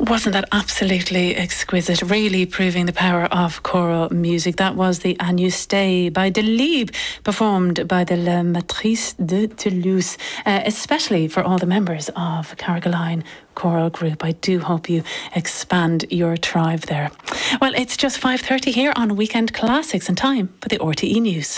Wasn't that absolutely exquisite? Really proving the power of choral music. That was the Agnus Dei by Delibes, performed by the La Matrice de Toulouse, especially for all the members of Carrigaline Choral Group. I do hope you expand your tribe there. Well, it's just 5:30 here on Weekend Classics, and time for the RTE News.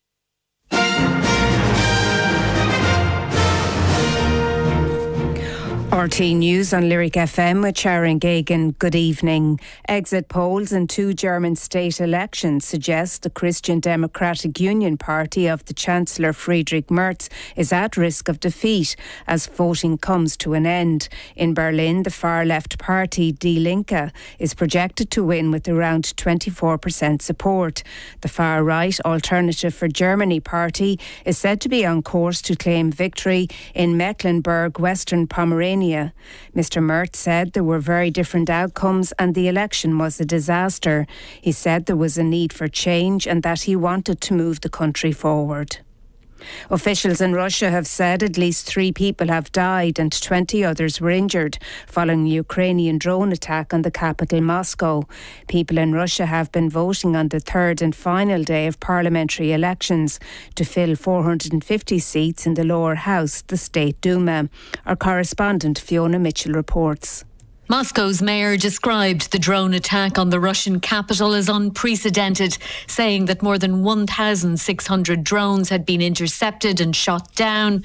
RTE News on Lyric FM with Sharon Gagan. Good evening. Exit polls in 2 German state elections suggest the Christian Democratic Union Party of the Chancellor Friedrich Merz is at risk of defeat as voting comes to an end. In Berlin, the far-left party Die Linke is projected to win with around 24% support. The far-right Alternative for Germany party is said to be on course to claim victory in Mecklenburg, Western Pomerania. Mr. Merz said there were very different outcomes and the election was a disaster. He said there was a need for change and that he wanted to move the country forward. Officials in Russia have said at least 3 people have died and 20 others were injured following a Ukrainian drone attack on the capital, Moscow. People in Russia have been voting on the 3rd and final day of parliamentary elections to fill 450 seats in the lower house, the State Duma. Our correspondent Fiona Mitchell reports. Moscow's mayor described the drone attack on the Russian capital as unprecedented, saying that more than 1,600 drones had been intercepted and shot down,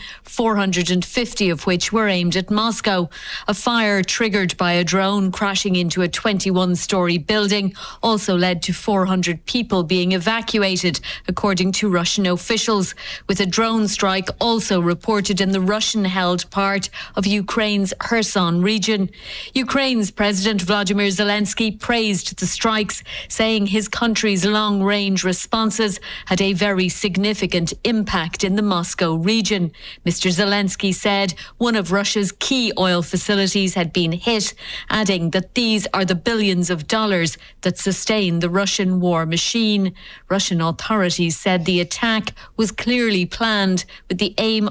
450 of which were aimed at Moscow. A fire triggered by a drone crashing into a 21-storey building also led to 400 people being evacuated, according to Russian officials, with a drone strike also reported in the Russian-held part of Ukraine's Kherson region. Ukraine's President Volodymyr Zelensky praised the strikes, saying his country's long-range responses had a very significant impact in the Moscow region. Mr. Zelensky said one of Russia's key oil facilities had been hit, adding that these are the billions of dollars that sustain the Russian war machine. Russian authorities said the attack was clearly planned with the aim